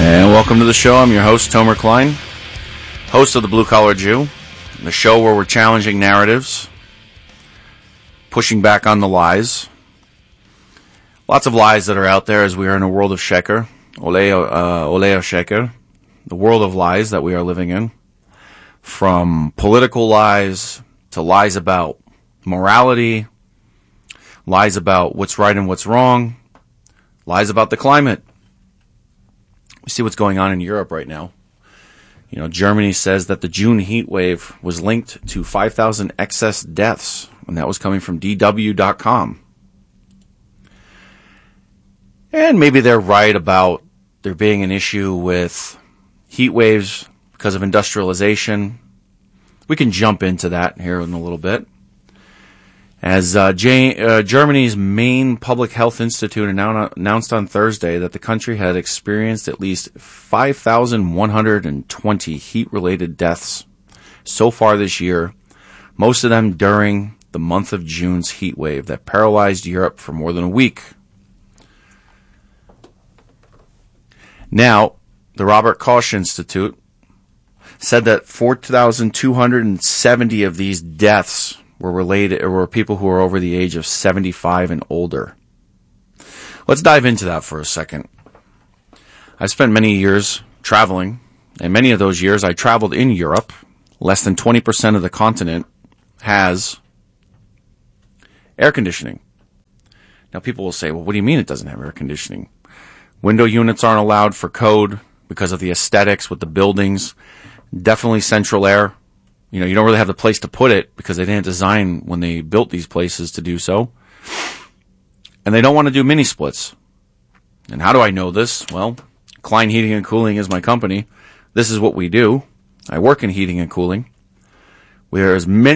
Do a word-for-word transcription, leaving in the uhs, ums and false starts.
And welcome to the show. I'm your host, Tomer Klein, host of The Blue Collar Jew, the show where we're challenging narratives, pushing back on the lies. Lots of lies that are out there as we are in a world of sheker, oleo, uh, oleo sheker, the world of lies that we are living in. From political lies to lies about morality, lies about what's right and what's wrong, lies about the climate. We see what's going on in Europe right now. You know, Germany says that the June heat wave was linked to five thousand excess deaths, and that was coming from D W dot com. And maybe they're right about there being an issue with heat waves because of industrialization. We can jump into that here in a little bit. As uh, J- uh, Germany's main public health institute annou- announced on Thursday that the country had experienced at least five thousand one hundred twenty heat-related deaths so far this year, most of them during the month of June's heat wave that paralyzed Europe for more than a week. Now, the Robert Koch Institute said that four thousand two hundred seventy of these deaths were related, or were people who were over the age of seventy-five and older. Let's dive into that for a second. I've spent many years traveling, and many of those years I traveled in Europe. Less than twenty percent of the continent has air conditioning. Now people will say, well, what do you mean it doesn't have air conditioning? Window units aren't allowed for code because of the aesthetics with the buildings. Definitely central air. You know, you don't really have the place to put it because they didn't design when they built these places to do so. And they don't want to do mini splits. And how do I know this? Well, Klein Heating and Cooling is my company. This is what we do. I work in heating and cooling. There's many